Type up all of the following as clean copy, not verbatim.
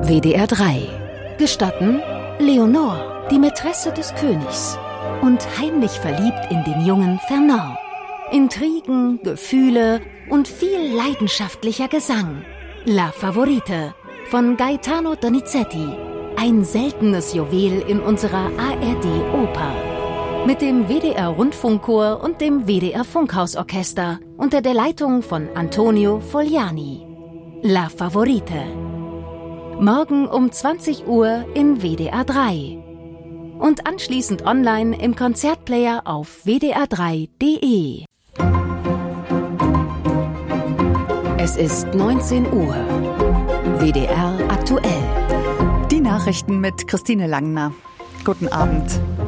WDR 3. Gestatten: Leonore, die Mätresse des Königs. Und heimlich verliebt in den jungen Fernand. Intrigen, Gefühle und viel leidenschaftlicher Gesang. La Favorite von Gaetano Donizetti. Ein seltenes Juwel in unserer ARD-Oper. Mit dem WDR-Rundfunkchor und dem WDR-Funkhausorchester unter der Leitung von Antonio Fogliani. La Favorite. Morgen um 20 Uhr in WDR 3. Und anschließend online im Konzertplayer auf wdr3.de. Es ist 19 Uhr. WDR aktuell. Die Nachrichten mit Christine Langner. Guten Abend.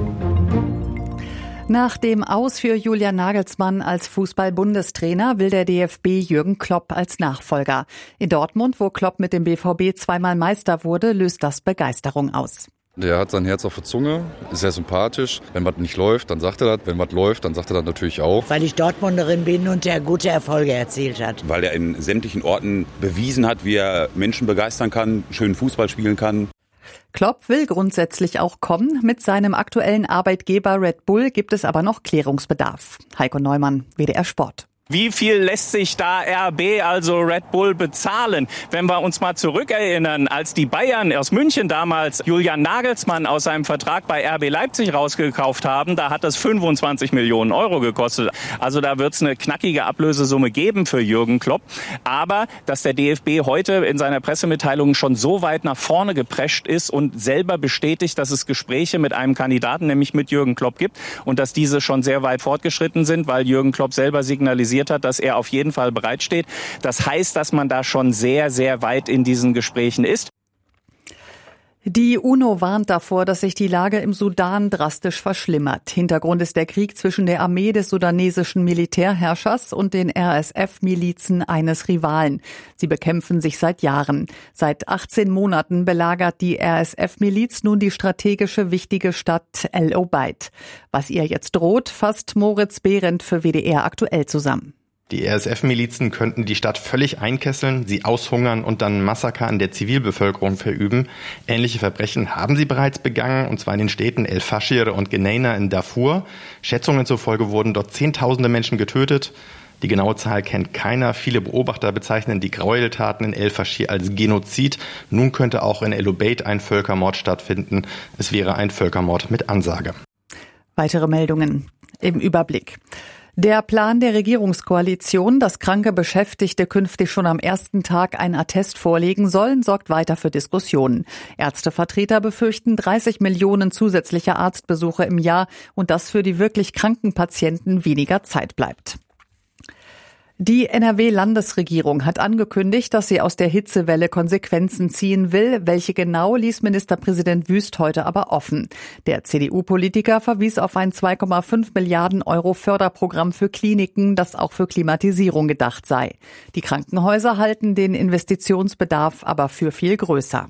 Nach dem Aus für Julian Nagelsmann als Fußball-Bundestrainer will der DFB Jürgen Klopp als Nachfolger. In Dortmund, wo Klopp mit dem BVB zweimal Meister wurde, löst das Begeisterung aus. Der hat sein Herz auf der Zunge, ist sehr sympathisch. Wenn was nicht läuft, dann sagt er das. Wenn was läuft, dann sagt er das natürlich auch. Weil ich Dortmunderin bin und der gute Erfolge erzielt hat. Weil er in sämtlichen Orten bewiesen hat, wie er Menschen begeistern kann, schönen Fußball spielen kann. Klopp will grundsätzlich auch kommen. Mit seinem aktuellen Arbeitgeber Red Bull gibt es aber noch Klärungsbedarf. Heiko Neumann, WDR Sport. Wie viel lässt sich da RB, also Red Bull, bezahlen? Wenn wir uns mal zurückerinnern, als die Bayern aus München damals Julian Nagelsmann aus seinem Vertrag bei RB Leipzig rausgekauft haben, da hat das 25 Millionen Euro gekostet. Also da wird es eine knackige Ablösesumme geben für Jürgen Klopp. Aber dass der DFB heute in seiner Pressemitteilung schon so weit nach vorne geprescht ist und selber bestätigt, dass es Gespräche mit einem Kandidaten, nämlich mit Jürgen Klopp, gibt und dass diese schon sehr weit fortgeschritten sind, weil Jürgen Klopp selber signalisiert hat, dass er auf jeden Fall bereitsteht. Das heißt, dass man da schon sehr, sehr weit in diesen Gesprächen ist. Die UNO warnt davor, dass sich die Lage im Sudan drastisch verschlimmert. Hintergrund ist der Krieg zwischen der Armee des sudanesischen Militärherrschers und den RSF-Milizen eines Rivalen. Sie bekämpfen sich seit Jahren. Seit 18 Monaten belagert die RSF-Miliz nun die strategische wichtige Stadt El Obeid. Was ihr jetzt droht, fasst Moritz Behrendt für WDR aktuell zusammen. Die RSF-Milizen könnten die Stadt völlig einkesseln, sie aushungern und dann Massaker an der Zivilbevölkerung verüben. Ähnliche Verbrechen haben sie bereits begangen, und zwar in den Städten El Faschir und Geneina in Darfur. Schätzungen zufolge wurden dort Zehntausende Menschen getötet. Die genaue Zahl kennt keiner. Viele Beobachter bezeichnen die Gräueltaten in El Faschir als Genozid. Nun könnte auch in El Obeid ein Völkermord stattfinden. Es wäre ein Völkermord mit Ansage. Weitere Meldungen im Überblick. Der Plan der Regierungskoalition, dass kranke Beschäftigte künftig schon am ersten Tag einen Attest vorlegen sollen, sorgt weiter für Diskussionen. Ärztevertreter befürchten 30 Millionen zusätzliche Arztbesuche im Jahr und dass für die wirklich kranken Patienten weniger Zeit bleibt. Die NRW-Landesregierung hat angekündigt, dass sie aus der Hitzewelle Konsequenzen ziehen will. Welche genau, ließ Ministerpräsident Wüst heute aber offen. Der CDU-Politiker verwies auf ein 2,5 Milliarden Euro Förderprogramm für Kliniken, das auch für Klimatisierung gedacht sei. Die Krankenhäuser halten den Investitionsbedarf aber für viel größer.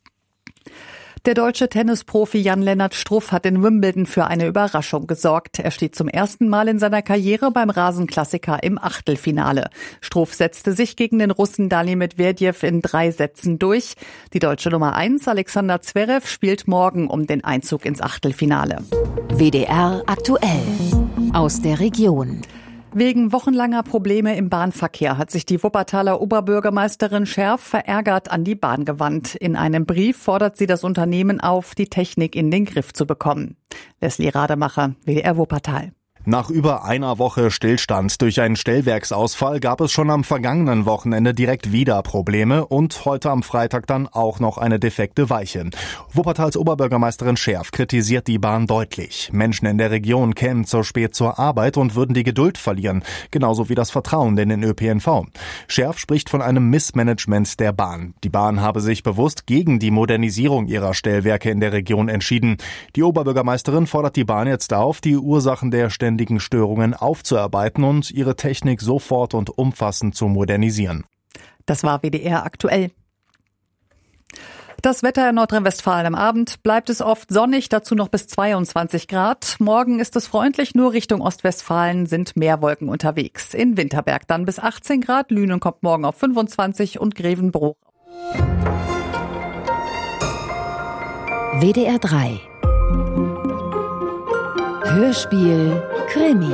Der deutsche Tennisprofi Jan-Lennart Struff hat in Wimbledon für eine Überraschung gesorgt. Er steht zum ersten Mal in seiner Karriere beim Rasenklassiker im Achtelfinale. Struff setzte sich gegen den Russen Dani Medvedev in 3 Sätzen durch. Die deutsche Nummer 1, Alexander Zverev, spielt morgen um den Einzug ins Achtelfinale. WDR aktuell. Aus der Region. Wegen wochenlanger Probleme im Bahnverkehr hat sich die Wuppertaler Oberbürgermeisterin Scherf verärgert an die Bahn gewandt. In einem Brief fordert sie das Unternehmen auf, die Technik in den Griff zu bekommen. Leslie Rademacher, WDR Wuppertal. Nach über einer Woche Stillstand durch einen Stellwerksausfall gab es schon am vergangenen Wochenende direkt wieder Probleme und heute am Freitag dann auch noch eine defekte Weiche. Wuppertals Oberbürgermeisterin Scherf kritisiert die Bahn deutlich. Menschen in der Region kämen zu spät zur Arbeit und würden die Geduld verlieren, genauso wie das Vertrauen in den ÖPNV. Scherf spricht von einem Missmanagement der Bahn. Die Bahn habe sich bewusst gegen die Modernisierung ihrer Stellwerke in der Region entschieden. Die Oberbürgermeisterin fordert die Bahn jetzt auf, die Ursachen der ständigen Störungen aufzuarbeiten und ihre Technik sofort und umfassend zu modernisieren. Das war WDR aktuell. Das Wetter in Nordrhein-Westfalen: am Abend bleibt es oft sonnig, dazu noch bis 22 Grad. Morgen ist es freundlich, nur Richtung Ostwestfalen sind mehr Wolken unterwegs. In Winterberg dann bis 18 Grad, Lünen kommt morgen auf 25 und Grevenbruch WDR 3 Hörspiel Krimi.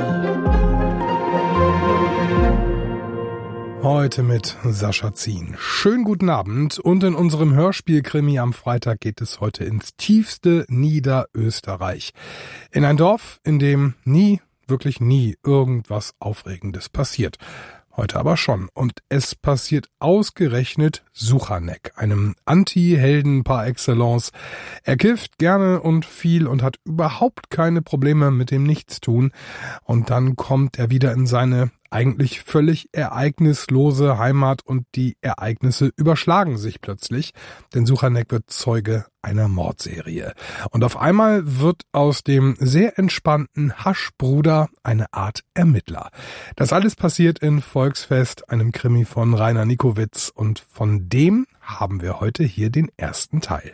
Heute mit Sascha Zien. Schönen guten Abend und in unserem Hörspiel-Krimi am Freitag geht es heute ins tiefste Niederösterreich. In ein Dorf, in dem wirklich nie irgendwas Aufregendes passiert. Heute aber schon. Und es passiert ausgerechnet Suchanek, einem Anti-Helden par excellence. Er kifft gerne und viel und hat überhaupt keine Probleme mit dem Nichtstun. Und dann kommt er wieder in seine eigentlich völlig ereignislose Heimat und die Ereignisse überschlagen sich plötzlich, denn Suchanek wird Zeuge einer Mordserie. Und auf einmal wird aus dem sehr entspannten Haschbruder eine Art Ermittler. Das alles passiert in Volksfest, einem Krimi von Rainer Nikowitz, und von dem haben wir heute hier den ersten Teil.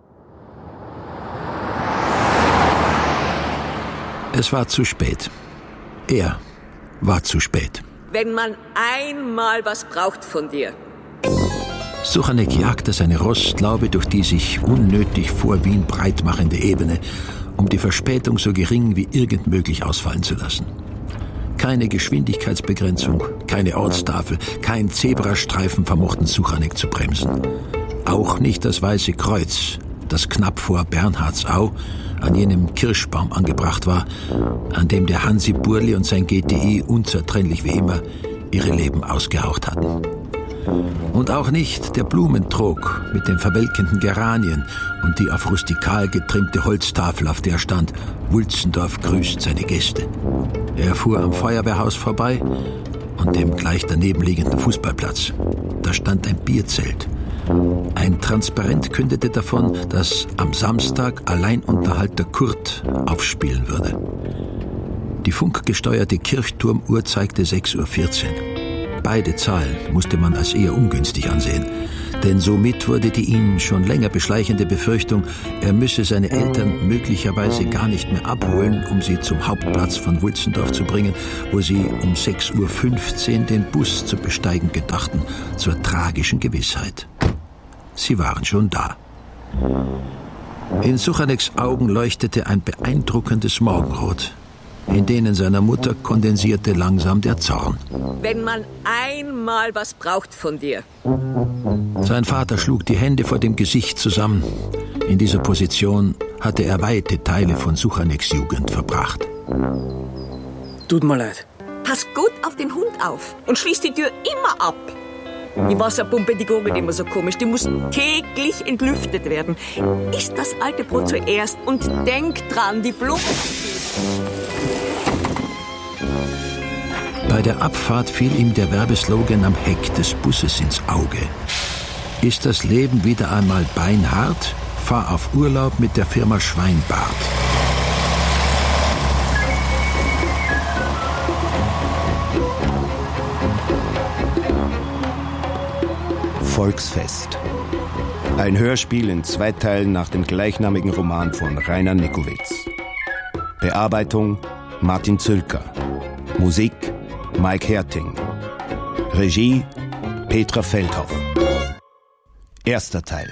Es war zu spät. Er war zu spät. Wenn man einmal was braucht von dir. Suchanek jagte seine Rostlaube durch die sich unnötig vor Wien breitmachende Ebene, um die Verspätung so gering wie irgend möglich ausfallen zu lassen. Keine Geschwindigkeitsbegrenzung, keine Ortstafel, kein Zebrastreifen vermochten Suchanek zu bremsen. Auch nicht das Weiße Kreuz, das knapp vor Bernhardsau an jenem Kirschbaum angebracht war, an dem der Hansi Burli und sein GTI unzertrennlich wie immer ihre Leben ausgehaucht hatten. Und auch nicht der Blumentrog mit den verwelkenden Geranien und die auf rustikal getrimmte Holztafel, auf der stand: Wulzendorf grüßt seine Gäste. Er fuhr am Feuerwehrhaus vorbei und dem gleich daneben liegenden Fußballplatz. Da stand ein Bierzelt. Ein Transparent kündete davon, dass am Samstag Alleinunterhalter Kurt aufspielen würde. Die funkgesteuerte Kirchturmuhr zeigte 6:14 Uhr. Beide Zahlen musste man als eher ungünstig ansehen, denn somit wurde die ihn schon länger beschleichende Befürchtung, er müsse seine Eltern möglicherweise gar nicht mehr abholen, um sie zum Hauptplatz von Wulzendorf zu bringen, wo sie um 6:15 Uhr den Bus zu besteigen gedachten, zur tragischen Gewissheit. Sie waren schon da. In Suchaneks Augen leuchtete ein beeindruckendes Morgenrot. In denen seiner Mutter kondensierte langsam der Zorn. Wenn man einmal was braucht von dir. Sein Vater schlug die Hände vor dem Gesicht zusammen. In dieser Position hatte er weite Teile von Suchaneks Jugend verbracht. Tut mir leid. Pass gut auf den Hund auf und schließ die Tür immer ab. Die Wasserpumpe, die gurgelt immer so komisch. Die muss täglich entlüftet werden. Iss das alte Brot zuerst und denk dran, die Blumen. Bei der Abfahrt fiel ihm der Werbeslogan am Heck des Busses ins Auge. Ist das Leben wieder einmal beinhart? Fahr auf Urlaub mit der Firma Schweinbart. Volksfest. Ein Hörspiel in 2 Teilen nach dem gleichnamigen Roman von Rainer Nikowitz. Bearbeitung Martin Zülker. Musik Mike Herting. Regie Petra Feldhoff. Erster Teil.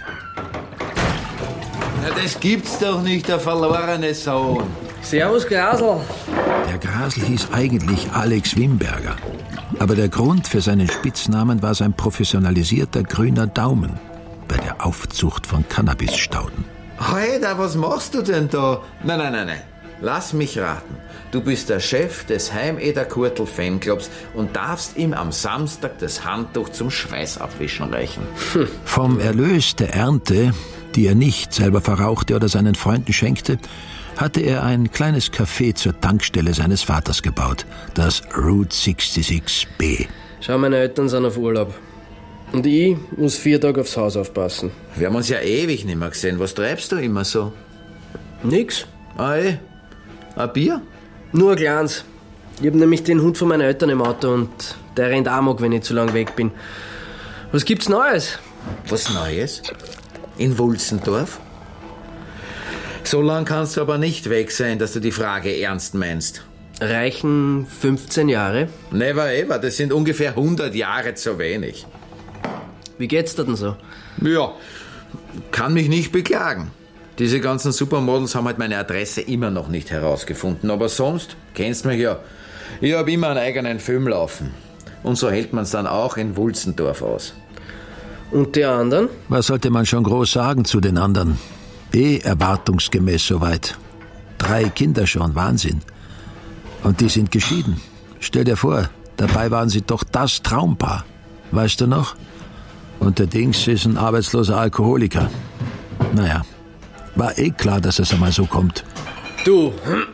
Na, das gibt's doch nicht, der verlorene Sohn. Servus, Grasl. Der Grasl hieß eigentlich Alex Wimberger. Aber der Grund für seinen Spitznamen war sein professionalisierter grüner Daumen bei der Aufzucht von Cannabisstauden. Alter, was machst du denn da? Nein. Lass mich raten. Du bist der Chef des Heimeder-Kurtl-Fanclubs und darfst ihm am Samstag das Handtuch zum Schweißabwischen reichen. Vom Erlös der Ernte, die er nicht selber verrauchte oder seinen Freunden schenkte, hatte er ein kleines Café zur Tankstelle seines Vaters gebaut, das Route 66B. Schau, meine Eltern sind auf Urlaub. Und ich muss 4 Tage aufs Haus aufpassen. Wir haben uns ja ewig nicht mehr gesehen. Was treibst du immer so? Nix. Ein Bier? Nur ein kleines. Ich hab nämlich den Hund von meinen Eltern im Auto und der rennt amok, wenn ich zu lang weg bin. Was gibt's Neues? Was Neues? In Wulzendorf? So lang kannst du aber nicht weg sein, dass du die Frage ernst meinst. Reichen 15 Jahre? Never ever, das sind ungefähr 100 Jahre zu wenig. Wie geht's dir denn so? Ja, kann mich nicht beklagen. Diese ganzen Supermodels haben halt meine Adresse immer noch nicht herausgefunden. Aber sonst, kennst mich ja, ich habe immer einen eigenen Film laufen. Und so hält man es dann auch in Wulzendorf aus. Und die anderen? Was sollte man schon groß sagen zu den anderen? Erwartungsgemäß soweit. 3 Kinder schon, Wahnsinn. Und die sind geschieden. Stell dir vor, dabei waren sie doch das Traumpaar. Weißt du noch? Und der Dings ist ein arbeitsloser Alkoholiker. Naja, war klar, dass es einmal so kommt. Du,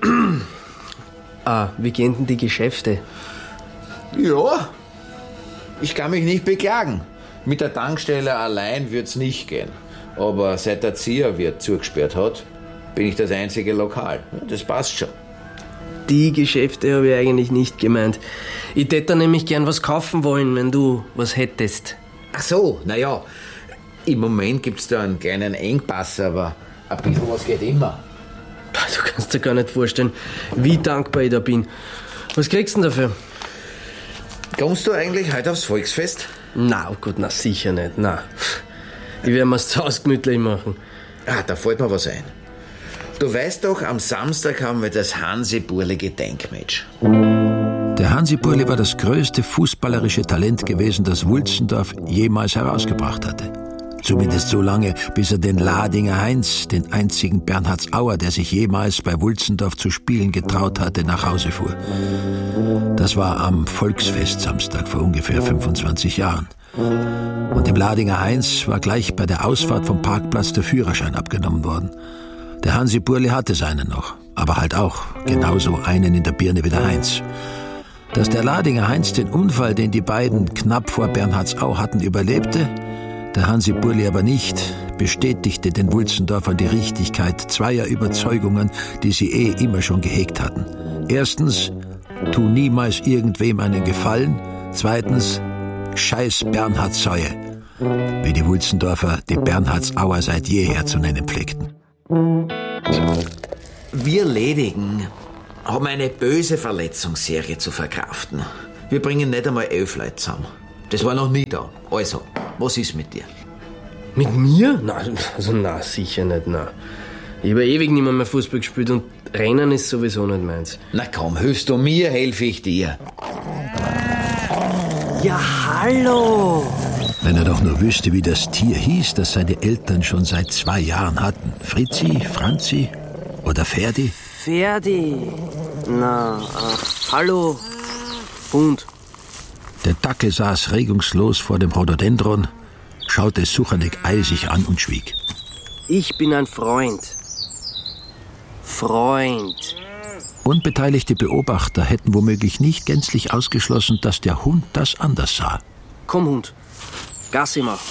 wie gehen denn die Geschäfte? Ja, ich kann mich nicht beklagen. Mit der Tankstelle allein wird's nicht gehen. Aber seit der Zieherwirt zugesperrt hat, bin ich das einzige Lokal. Das passt schon. Die Geschäfte habe ich eigentlich nicht gemeint. Ich tät da nämlich gern was kaufen wollen, wenn du was hättest. Ach so, naja, im Moment gibt's da einen kleinen Engpass, aber ein bisschen was geht immer. Du kannst dir gar nicht vorstellen, wie dankbar ich da bin. Was kriegst du denn dafür? Kommst du eigentlich heute aufs Volksfest? Na, oh Gott, na sicher nicht, na. Ich werde mir's zu Hause gemütlich machen. Da fällt mir was ein. Du weißt doch, am Samstag haben wir das Hansi-Burli-Gedenkmatch. Der Hansi Burli war das größte fußballerische Talent gewesen, das Wulzendorf jemals herausgebracht hatte. Zumindest so lange, bis er den Ladinger Heinz, den einzigen Bernhardsauer, der sich jemals bei Wulzendorf zu spielen getraut hatte, nach Hause fuhr. Das war am Volksfest-Samstag vor ungefähr 25 Jahren. Und dem Ladinger Heinz war gleich bei der Ausfahrt vom Parkplatz der Führerschein abgenommen worden. Der Hansi Burli hatte seinen noch, aber halt auch genauso einen in der Birne wie der Heinz. Dass der Ladinger Heinz den Unfall, den die beiden knapp vor Bernhardsau hatten, überlebte, der Hansi Burli aber nicht, bestätigte den Wulzendorfern die Richtigkeit 2 Überzeugungen, die sie immer schon gehegt hatten. Erstens, tu niemals irgendwem einen Gefallen. Zweitens, scheiß Bernhardsäue, wie die Wulzendorfer die Bernhardsauer seit jeher zu nennen pflegten. Wir Ledigen haben eine böse Verletzungsserie zu verkraften. Wir bringen nicht einmal 11 Leute zusammen. Das war noch nie da. Also, was ist mit dir? Mit mir? Nein, also na, sicher nicht, na. Ich habe ewig nicht mehr Fußball gespielt und Rennen ist sowieso nicht meins. Na komm, hilfst du mir, helfe ich dir. Ja, hallo! Wenn er doch nur wüsste, wie das Tier hieß, das seine Eltern schon seit 2 Jahren hatten. Fritzi, Franzi oder Ferdi? Ferdi. Na, hallo. Hund. Der Dackel saß regungslos vor dem Rhododendron, schaute Suchanek eisig an und schwieg. Ich bin ein Freund. Freund. Unbeteiligte Beobachter hätten womöglich nicht gänzlich ausgeschlossen, dass der Hund das anders sah. Komm, Hund. Gassi mach.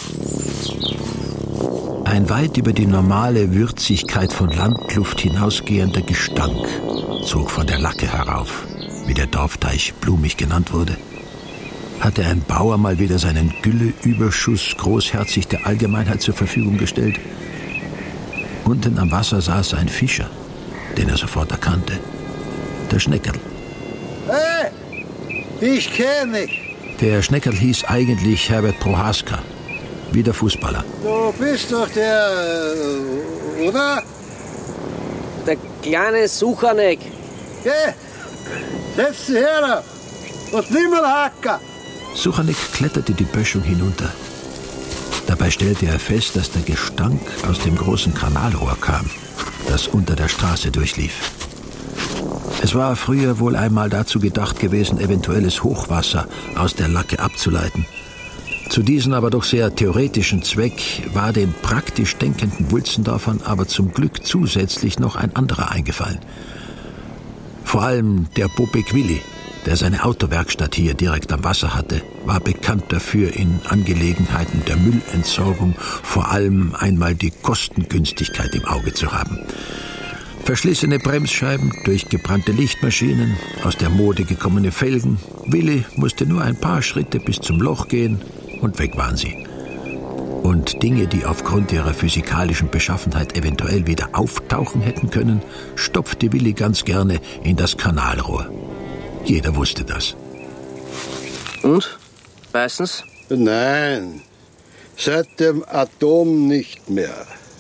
Ein weit über die normale Würzigkeit von Landluft hinausgehender Gestank zog von der Lacke herauf, wie der Dorfteich blumig genannt wurde. Hatte ein Bauer mal wieder seinen Gülleüberschuss großherzig der Allgemeinheit zur Verfügung gestellt? Unten am Wasser saß ein Fischer, den er sofort erkannte. Der Schneckerl. Hey, ich kenn dich. Der Schneckerl hieß eigentlich Herbert Prohaska, wie der Fußballer. Du bist doch der, oder? Der kleine Suchanek. Geh, setz dich her und nimm einen Hacker. Suchanek kletterte die Böschung hinunter. Dabei stellte er fest, dass der Gestank aus dem großen Kanalrohr kam, das unter der Straße durchlief. Es war früher wohl einmal dazu gedacht gewesen, eventuelles Hochwasser aus der Lacke abzuleiten. Zu diesem aber doch sehr theoretischen Zweck war den praktisch denkenden Wulzendorfern aber zum Glück zusätzlich noch ein anderer eingefallen. Vor allem der Bobek Willi, der seine Autowerkstatt hier direkt am Wasser hatte, war bekannt dafür, in Angelegenheiten der Müllentsorgung vor allem einmal die Kostengünstigkeit im Auge zu haben. Verschlissene Bremsscheiben, durchgebrannte Lichtmaschinen, aus der Mode gekommene Felgen. Willi musste nur ein paar Schritte bis zum Loch gehen und weg waren sie. Und Dinge, die aufgrund ihrer physikalischen Beschaffenheit eventuell wieder auftauchen hätten können, stopfte Willi ganz gerne in das Kanalrohr. Jeder wusste das. Und? Meistens? Nein, seit dem Atom nicht mehr.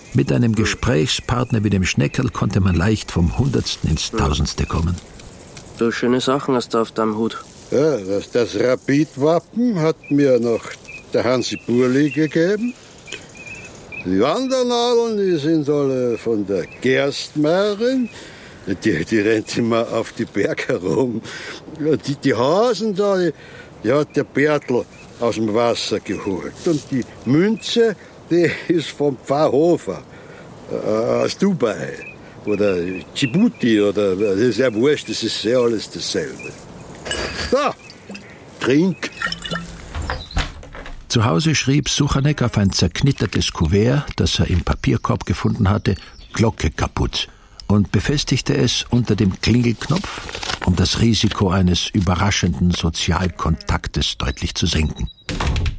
Mit einem Gesprächspartner wie dem Schneckerl konnte man leicht vom Hundertsten ins Tausendste kommen. Du, schöne Sachen hast du auf deinem Hut. Ja, das Rapid-Wappen hat mir noch der Hansi Burli gegeben. Die Wandernadeln, die sind alle von der Gerstmeirin. Die rennt immer auf die Berge herum. Die Hasen da, die hat der Bertl aus dem Wasser geholt. Und die Münze, die ist vom Pfarrhofer aus Dubai oder Djibouti oder das ist ja wurscht, das ist ja alles dasselbe. Da, trink. Zu Hause schrieb Suchanek auf ein zerknittertes Kuvert, das er im Papierkorb gefunden hatte, Glocke kaputt und befestigte es unter dem Klingelknopf, um das Risiko eines überraschenden Sozialkontaktes deutlich zu senken.